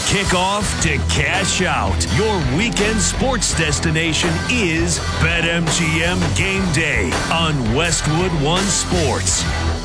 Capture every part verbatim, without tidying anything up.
kickoff to cash out. Your weekend sports destination is BetMGM Game Day on Westwood One Sports.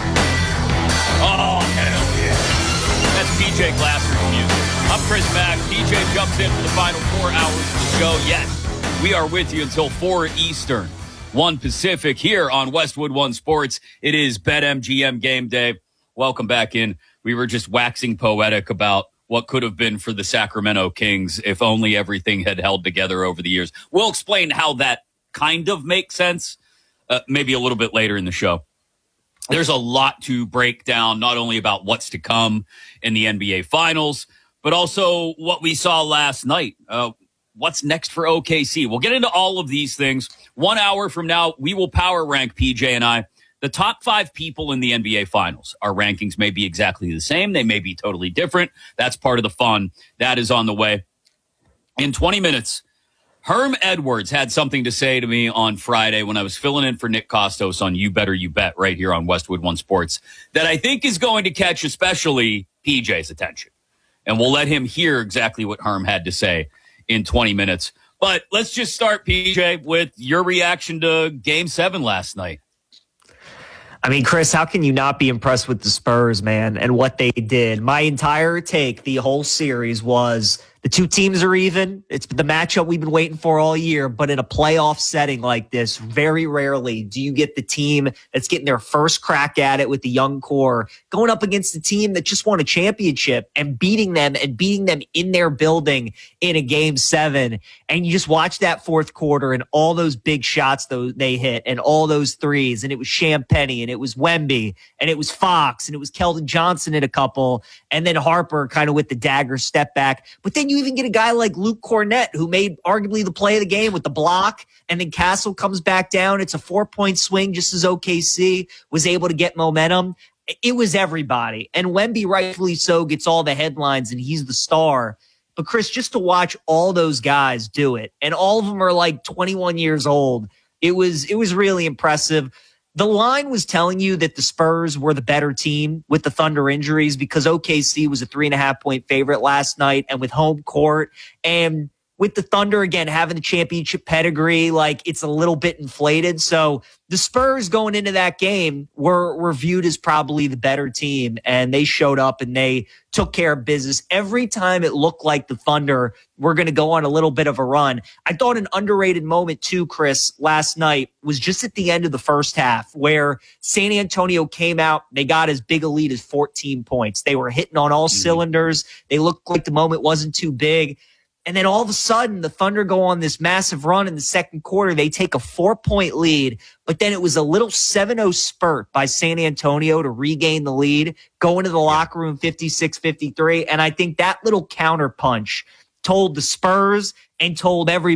Oh, hell yeah. That's P J Glasser's music. I'm Chris Mack. P J jumps in for the final four hours of the show. Yes, we are with you until four Eastern, one Pacific here on Westwood One Sports. It is BetMGM Game Day. Welcome back in. We were just waxing poetic about what could have been for the Sacramento Kings if only everything had held together over the years. We'll explain how that kind of makes sense uh, maybe a little bit later in the show. There's a lot to break down, not only about what's to come in the N B A Finals, but also what we saw last night. Uh, what's next for O K C? We'll get into all of these things. One hour from now, we will power rank, P J and I, the top five people in the N B A Finals. Our rankings may be exactly the same. They may be totally different. That's part of the fun. That is on the way. In twenty minutes, Herm Edwards had something to say to me on Friday when I was filling in for Nick Kostos on You Better You Bet right here on Westwood One Sports that I think is going to catch especially P J's attention. And we'll let him hear exactly what Herm had to say in twenty minutes. But let's just start, P J, with your reaction to Game seven last night. I mean, Chris, how can you not be impressed with the Spurs, man, and what they did? My entire take the whole series was the two teams are even. It's the matchup we've been waiting for all year. But in a playoff setting like this, very rarely do you get the team that's getting their first crack at it with the young core going up against a team that just won a championship and beating them and beating them in their building in a game seven. And you just watch that fourth quarter and all those big shots those they hit and all those threes. And it was Champagnie and it was Wemby and it was Fox and it was Keldon Johnson in a couple. And then Harper kind of with the dagger step back. But then you even get a guy like Luke Cornett, who made arguably the play of the game with the block, and then Castle comes back down. It's a four-point swing, just as O K C was able to get momentum. It was everybody. And Wemby, rightfully so, gets all the headlines, and he's the star. But, Chris, just to watch all those guys do it, and all of them are like twenty-one years old, it was it was really impressive. The line was telling you that the Spurs were the better team with the Thunder injuries because O K C was a three and a half point favorite last night and with home court and with the Thunder, again, having the championship pedigree, like it's a little bit inflated. So the Spurs going into that game were, were viewed as probably the better team, and they showed up and they took care of business. Every time it looked like the Thunder were going to go on a little bit of a run. I thought an underrated moment too, Chris, last night was just at the end of the first half where San Antonio came out. They got as big a lead as fourteen points. They were hitting on all mm-hmm. cylinders. They looked like the moment wasn't too big. And then all of a sudden, the Thunder go on this massive run in the second quarter. They take a four-point lead, but then it was a little seven oh spurt by San Antonio to regain the lead, go into the locker room fifty-six fifty-three. And I think that little counterpunch told the Spurs and told everybody